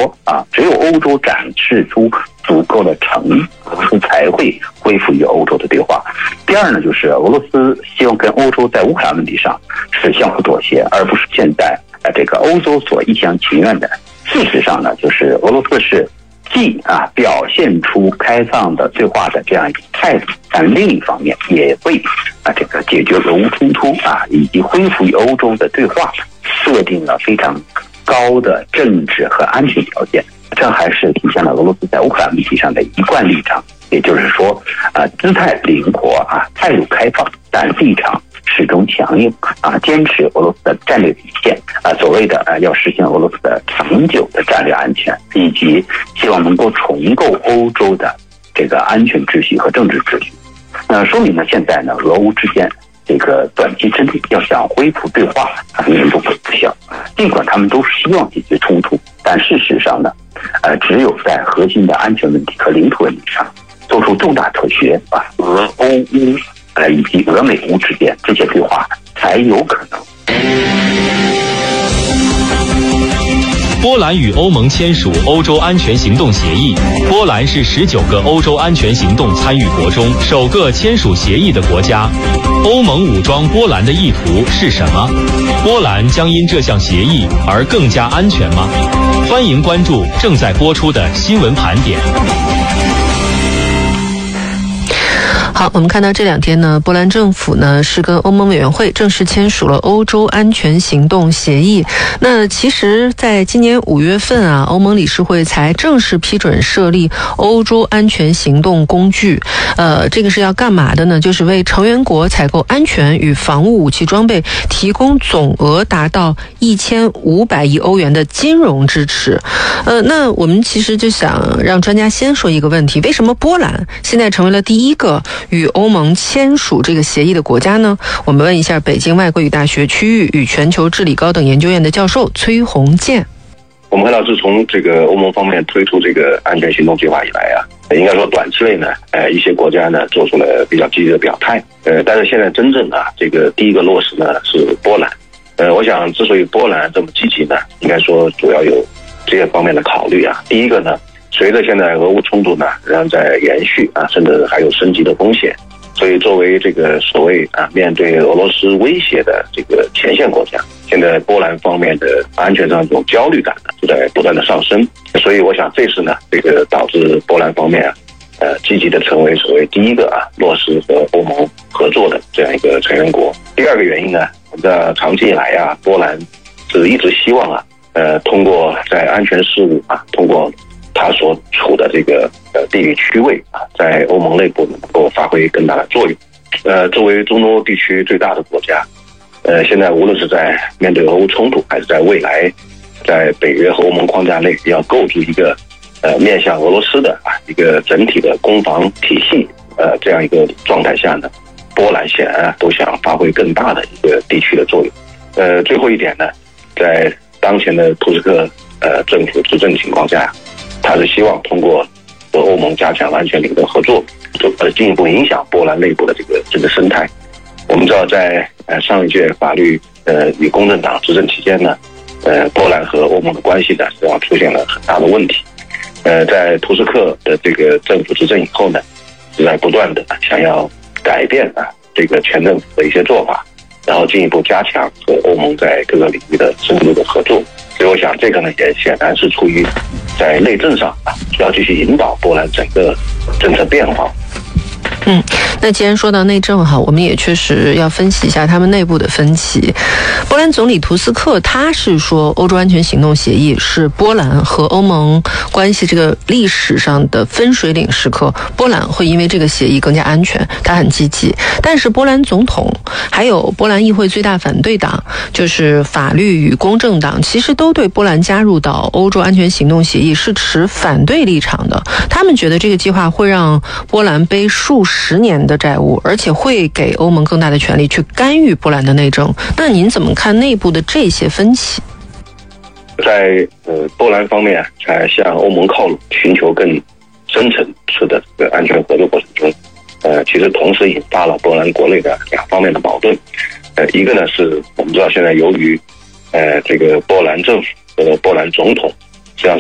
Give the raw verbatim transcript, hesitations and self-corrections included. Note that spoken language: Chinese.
说啊，只有欧洲展示出足够的诚意，俄罗斯才会恢复与欧洲的对话。第二呢，就是俄罗斯希望跟欧洲在乌克兰问题上是相互妥协，而不是现在呃这个欧洲所一厢情愿的。事实上呢，就是俄罗斯是既啊表现出开放的对话的这样一个态度，但另一方面也为啊这个解决俄乌冲突啊以及恢复与欧洲的对话设定了非常高的政治和安全条件。这还是体现了俄罗斯在乌克兰问题上的一贯立场，也就是说啊姿态灵活啊，态度开放，但立场始终强硬啊，坚持俄罗斯的战略底线啊，所谓的啊要实现俄罗斯的长久的战略安全，以及希望能够重构欧洲的这个安全秩序和政治秩序。那说明呢，现在呢，俄乌之间这个短期之内要想恢复对话，啊，难度不小。尽管他们都希望解决冲突，但事实上呢，呃，只有在核心的安全问题和领土问题上做出重大妥协啊，俄欧乌呃以及俄美乌之间这些对话才有可能。 波兰与欧盟签署欧洲安全行动协议。波兰是十九个欧洲安全行动参与国中首个签署协议的国家。欧盟武装波兰的意图是什么？波兰将因这项协议而更加安全吗？欢迎关注正在播出的新闻盘点。 好，我们看到这两天呢，波兰政府呢是跟欧盟委员会正式签署了欧洲安全行动协议。那其实在今年五月份啊，欧盟理事会才正式批准设立欧洲安全行动工具。呃，这个是要干嘛的呢？就是为成员国采购安全与防务武器装备提供总额达到一千五百亿欧元的金融支持。呃，那我们其实就想让专家先说一个问题：为什么波兰现在成为了第一个与欧盟签署这个协议的国家呢？我们问一下北京外国语大学区域与全球治理高等研究院的教授崔宏建。 我们看到，自从这个欧盟方面推出这个安全行动计划以来啊，应该说短期内呢，呃，一些国家呢做出了比较积极的表态，呃，但是现在真正啊，这个第一个落实呢是波兰。呃，我想之所以波兰这么积极呢，应该说主要有这些方面的考虑啊。第一个呢，随着现在俄乌冲突呢仍然在延续啊，甚至还有升级的风险，所以作为这个所谓啊面对俄罗斯威胁的这个前线国家，现在波兰方面的安全上这种焦虑感呢就在不断的上升，所以我想这是呢这个导致波兰方面啊呃积极的成为所谓第一个啊落实和欧盟合作的这样一个成员国。第二个原因呢，我们的长期以来啊，波兰是一直希望啊呃通过在安全事务啊，通过他所处的这个呃地理区位啊，在欧盟内部能够发挥更大的作用。呃，作为中东欧地区最大的国家，呃，现在无论是在面对俄乌冲突，还是在未来在北约和欧盟框架内要构筑一个呃面向俄罗斯的啊一个整体的攻防体系，呃这样一个状态下呢，波兰显然啊都想发挥更大的一个地区的作用。呃，最后一点呢，在当前的图斯克呃政府执政情况下，他是希望通过和欧盟加强安全领域的合作，呃进一步影响波兰内部的这个这个生态。我们知道在呃上一届法律呃与公正党执政期间呢，呃波兰和欧盟的关系呢实际上出现了很大的问题。呃在图斯克的这个政府执政以后呢，是在不断的想要改变啊这个前政府的一些做法，然后进一步加强和欧盟在各个领域的深入的合作。所以我想这个呢也显然是出于在内政上啊需要继续引导波兰整个政策变化。 嗯，那既然说到内政哈，我们也确实要分析一下他们内部的分歧。波兰总理图斯克他是说，欧洲安全行动协议是波兰和欧盟关系这个历史上的分水岭时刻，波兰会因为这个协议更加安全，他很积极。但是波兰总统还有波兰议会最大反对党，就是法律与公正党，其实都对波兰加入到欧洲安全行动协议是持反对立场的。他们觉得这个计划会让波兰背数十年的债务，而且会给欧盟更大的权力去干预波兰的内政。那您怎么看内部的这些分歧？ 在呃波兰方面在向欧盟靠拢，寻求更深层次的这个安全合作过程中，呃，其实同时引发了波兰国内的两方面的矛盾。呃，一个呢是我们知道现在由于呃这个波兰政府和波兰总统